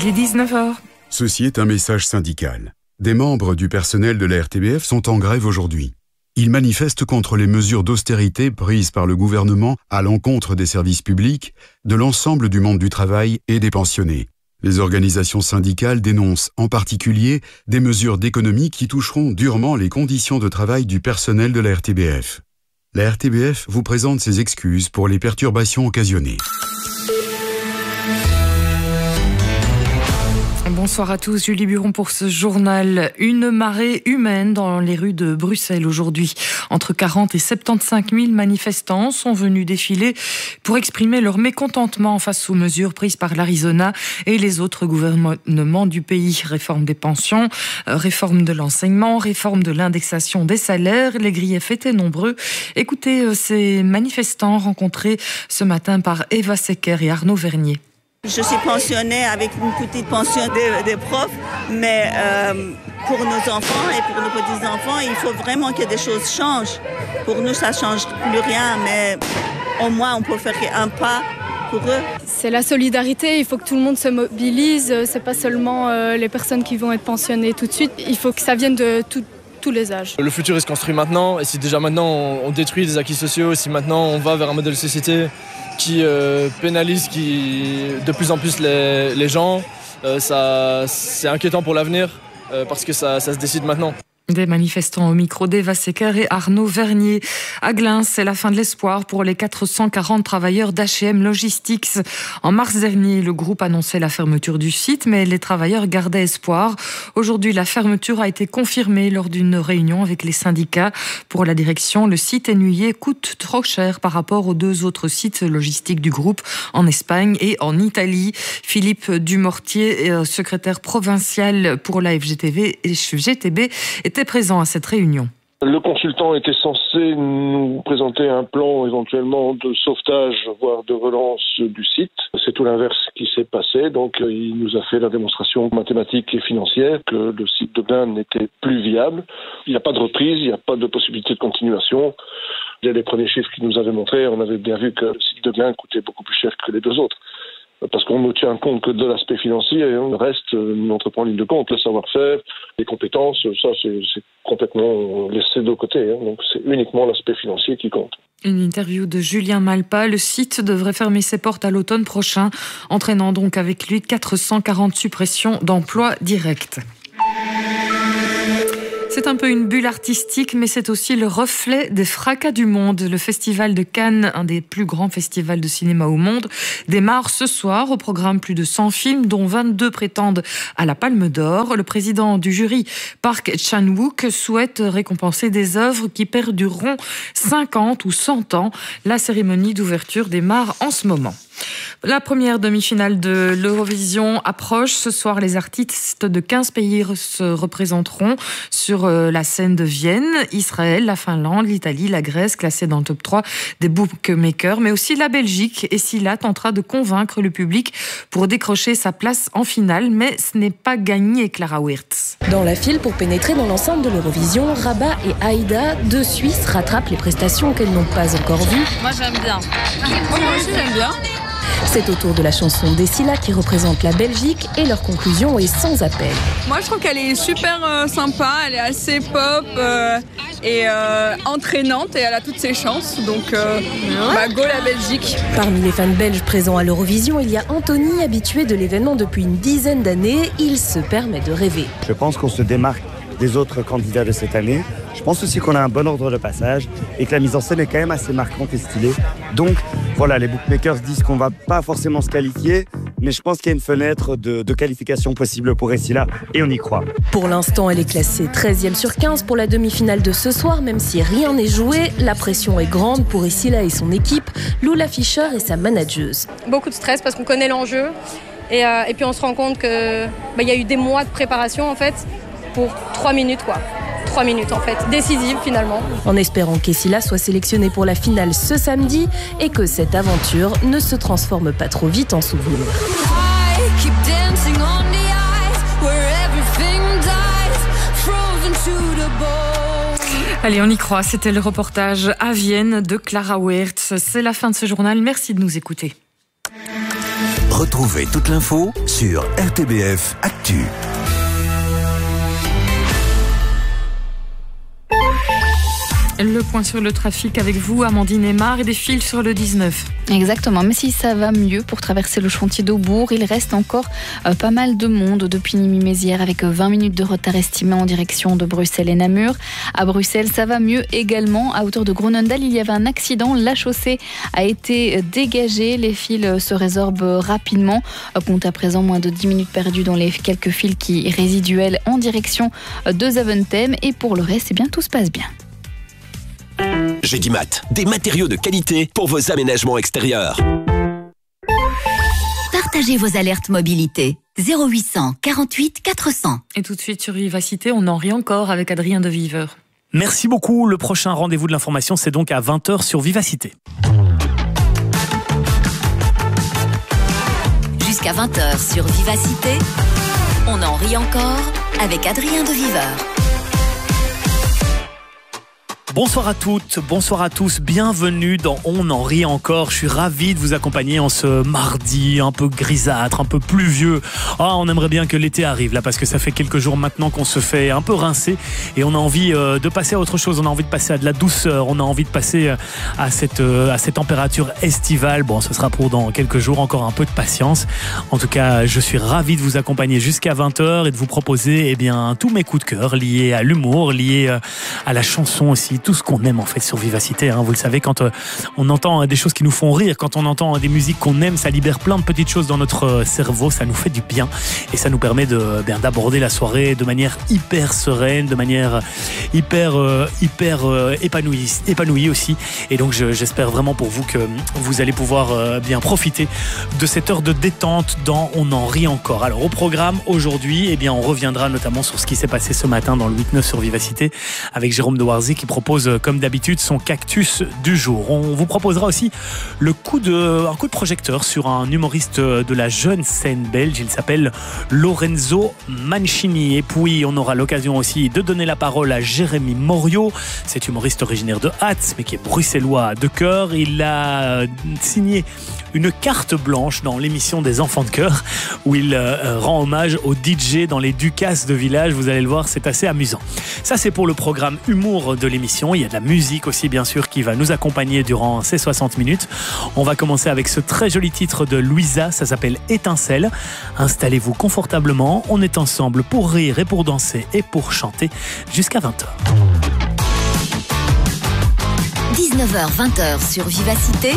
Il est 19h. Ceci est un message syndical. Des membres du personnel de la RTBF sont en grève aujourd'hui. Ils manifestent contre les mesures d'austérité prises par le gouvernement à l'encontre des services publics, de l'ensemble du monde du travail et des pensionnés. Les organisations syndicales dénoncent en particulier des mesures d'économie qui toucheront durement les conditions de travail du personnel de la RTBF. La RTBF vous présente ses excuses pour les perturbations occasionnées. Bonsoir à tous, Julie Buron pour ce journal. Une marée humaine dans les rues de Bruxelles aujourd'hui. Entre 40 et 75 000 manifestants sont venus défiler pour exprimer leur mécontentement face aux mesures prises par l'Arizona et les autres gouvernements du pays. Réforme des pensions, réforme de l'enseignement, réforme de l'indexation des salaires. Les griefs étaient nombreux. Écoutez ces manifestants rencontrés ce matin par Eva Secker et Arnaud Vernier. Je suis pensionnée avec une petite pension des profs, mais pour nos enfants et pour nos petits-enfants, il faut vraiment que des choses changent. Pour nous, ça ne change plus rien, mais au moins on peut faire un pas pour eux. C'est la solidarité, il faut que tout le monde se mobilise. C'est pas seulement les personnes qui vont être pensionnées tout de suite, il faut que ça vienne de tous les âges. Le futur se construit maintenant, et si déjà maintenant on détruit des acquis sociaux, si maintenant on va vers un modèle de société qui pénalise de plus en plus les gens, c'est inquiétant pour l'avenir parce que ça se décide maintenant. Des manifestants au micro d'Eva Secker et Arnaud Vernier. À Glins, c'est la fin de l'espoir pour les 440 travailleurs d'H&M Logistics. En mars dernier, le groupe annonçait la fermeture du site, mais les travailleurs gardaient espoir. Aujourd'hui, la fermeture a été confirmée lors d'une réunion avec les syndicats. Pour la direction, le site ennuyé coûte trop cher par rapport aux deux autres sites logistiques du groupe en Espagne et en Italie. Philippe Dumortier, secrétaire provincial pour la FGTB et GTB, était présent à cette réunion. Le consultant était censé nous présenter un plan éventuellement de sauvetage, voire de relance du site. C'est tout l'inverse qui s'est passé. Donc il nous a fait la démonstration mathématique et financière que le site de Glins n'était plus viable. Il n'y a pas de reprise, il n'y a pas de possibilité de continuation. Dès les premiers chiffres qu'il nous avait montrés, on avait bien vu que le site de Glins coûtait beaucoup plus cher que les deux autres. Parce qu'on ne tient compte que de l'aspect financier, et le reste, on entreprend en ligne de compte, le savoir-faire, les compétences, ça c'est complètement laissé de côté. Donc c'est uniquement l'aspect financier qui compte. Une interview de Julien Malpa. Le site devrait fermer ses portes à l'automne prochain, entraînant donc avec lui 440 suppressions d'emplois directs. C'est un peu une bulle artistique, mais c'est aussi le reflet des fracas du monde. Le festival de Cannes, un des plus grands festivals de cinéma au monde, démarre ce soir. Au programme, plus de 100 films, dont 22 prétendent à la Palme d'Or. Le président du jury, Park Chan-wook, souhaite récompenser des œuvres qui perdureront 50 ou 100 ans. La cérémonie d'ouverture démarre en ce moment. La première demi-finale de l'Eurovision approche. Ce soir, les artistes de 15 pays se représenteront sur la scène de Vienne. Israël, la Finlande, l'Italie, la Grèce, classées dans le top 3 des bookmakers, mais aussi la Belgique. Et Silla tentera de convaincre le public pour décrocher sa place en finale, mais ce n'est pas gagné, Clara Wirtz. Dans la file pour pénétrer dans l'enceinte de l'Eurovision, Rabat et Aïda, deux Suisses, rattrapent les prestations qu'elles n'ont pas encore vues. Moi j'aime bien. Moi aussi j'aime bien. C'est au tour de la chanson d'Essila qui représente la Belgique et leur conclusion est sans appel. Moi je trouve qu'elle est super sympa, elle est assez pop et entraînante et elle a toutes ses chances. Donc go la Belgique. Parmi les fans belges présents à l'Eurovision, il y a Anthony, habitué de l'événement depuis une dizaine d'années. Il se permet de rêver. Je pense qu'on se démarque des autres candidats de cette année. Je pense aussi qu'on a un bon ordre de passage et que la mise en scène est quand même assez marquante et stylée. Donc voilà, les bookmakers disent qu'on va pas forcément se qualifier, mais je pense qu'il y a une fenêtre de qualification possible pour Essila et on y croit. Pour l'instant, elle est classée 13e sur 15 pour la demi-finale de ce soir, même si rien n'est joué. La pression est grande pour Essila et son équipe, Lula Fischer et sa manageuse. Beaucoup de stress parce qu'on connaît l'enjeu et puis on se rend compte qu'il y a eu des mois de préparation en fait pour 3 minutes quoi. 3 minutes en fait, décisive finalement. En espérant qu'Essila soit sélectionnée pour la finale ce samedi et que cette aventure ne se transforme pas trop vite en souvenir. Allez, on y croit, c'était le reportage à Vienne de Clara Wirtz. C'est la fin de ce journal, merci de nous écouter. Retrouvez toute l'info sur RTBF Actu. Le point sur le trafic avec vous, Amandine Aymar, et des files sur le 19. Exactement, mais si ça va mieux pour traverser le chantier d'Aubourg, il reste encore pas mal de monde depuis Nîmes-Mézières avec 20 minutes de retard estimé en direction de Bruxelles et Namur. À Bruxelles, ça va mieux également. À hauteur de Groenendael, il y avait un accident. La chaussée a été dégagée. Les files se résorbent rapidement. Compte à présent moins de 10 minutes perdues dans les quelques files qui résiduelles en direction de Zaventem. Et pour le reste, eh bien, tout se passe bien. Gédimat, des matériaux de qualité pour vos aménagements extérieurs. Partagez vos alertes mobilité. 0800 48 400. Et tout de suite sur Vivacité, on en rit encore avec Adrien de Viveur. Merci beaucoup. Le prochain rendez-vous de l'information, c'est donc à 20h sur Vivacité. Jusqu'à 20h sur Vivacité, on en rit encore avec Adrien de Viveur. Bonsoir à toutes, bonsoir à tous, bienvenue dans On en rit encore. Je suis ravi de vous accompagner en ce mardi un peu grisâtre, un peu pluvieux. On aimerait bien que l'été arrive là parce que ça fait quelques jours maintenant qu'on se fait un peu rincer et on a envie de passer à autre chose, on a envie de passer à de la douceur, on a envie de passer à cette température estivale. Bon, ce sera pour dans quelques jours, encore un peu de patience. En tout cas, je suis ravi de vous accompagner jusqu'à 20h et de vous proposer tous mes coups de cœur liés à l'humour, liés à la chanson aussi. Tout ce qu'on aime en fait sur Vivacité, vous le savez, quand on entend des choses qui nous font rire, quand on entend des musiques qu'on aime, ça libère plein de petites choses dans notre cerveau, ça nous fait du bien et ça nous permet d'aborder la soirée de manière hyper sereine, de manière hyper épanouie aussi. Et donc j'espère vraiment pour vous que vous allez pouvoir bien profiter de cette heure de détente dans On en rit encore. Alors au programme aujourd'hui, on reviendra notamment sur ce qui s'est passé ce matin dans le 8-9 sur Vivacité avec Jérôme de Warzy qui propose comme d'habitude son cactus du jour. On vous proposera aussi un coup de projecteur sur un humoriste de la jeune scène belge. Il s'appelle Lorenzo Mancini. Et puis on aura l'occasion aussi de donner la parole à Jérémy Morio, cet humoriste originaire de Hatz mais qui est bruxellois de cœur. Il a signé une carte blanche dans l'émission des Enfants de cœur où il rend hommage aux DJ dans les Ducasses de village. Vous allez le voir, c'est assez amusant. Ça, c'est pour le programme humour de l'émission. Il y a de la musique aussi, bien sûr, qui va nous accompagner durant ces 60 minutes. On va commencer avec ce très joli titre de Louisa, ça s'appelle Étincelle. Installez-vous confortablement, on est ensemble pour rire et pour danser et pour chanter jusqu'à 20h. 19h, 20h sur Vivacité.